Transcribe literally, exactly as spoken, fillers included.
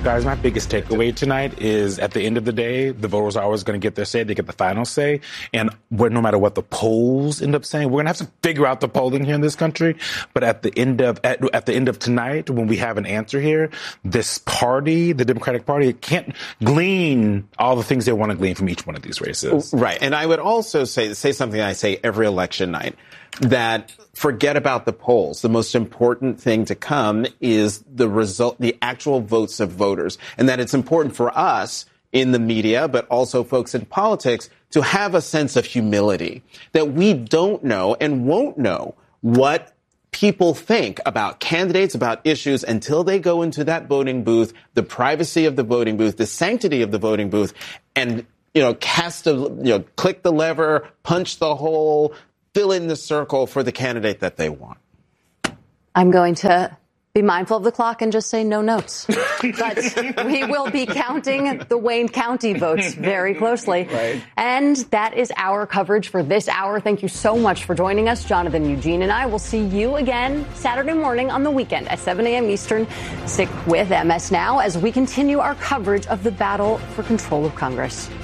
Guys, my biggest takeaway tonight is at the end of the day, the voters are always going to get their say. They get the final say. And we're, no matter what the polls end up saying, we're going to have to figure out the polling here in this country. But at the end of at, at the end of tonight, when we have an answer here, this party, the Democratic Party, can't glean all the things they want to glean from each one of these races. Right. And I would also say say something I say every election night, that forget about the polls. The most important thing to come is the result, the actual votes of voters, and that it's important for us in the media, but also folks in politics, to have a sense of humility, that we don't know and won't know what people think about candidates, about issues, until they go into that voting booth, the privacy of the voting booth, the sanctity of the voting booth, and, you know, cast a, you know, click the lever, punch the hole, fill in the circle for the candidate that they want. I'm going to be mindful of the clock and just say no notes. But we will be counting the Wayne County votes very closely. Right. And that is our coverage for this hour. Thank you so much for joining us. Jonathan, Eugene, and I will see you again Saturday morning on the weekend at seven a.m. Eastern. Stick with M S Now as we continue our coverage of the battle for control of Congress.